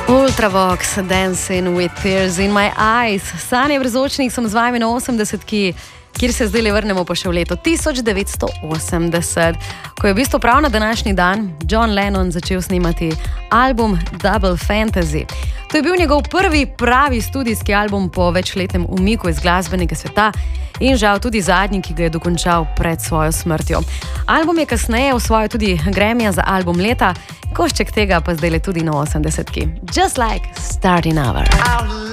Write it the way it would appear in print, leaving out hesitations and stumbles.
Ultravox, Dancing with Tears in My Eyes. Sanje brezočnih sem z vami na 80-ki, kjer se zdaj le vrnemo pa še v leto 1980, ko je v bistvu prav na današnji dan John Lennon začel snemati album Double Fantasy. To je bil njegov prvi pravi studijski album po večletnem umiku iz glasbenega sveta in žal tudi zadnji, ki ga je dokončal pred svojo smrtjo. Album je kasneje osvojil tudi Grammyja za album leta, košček tega pa zdaj le tudi na 80-ki. Just like Starting Over.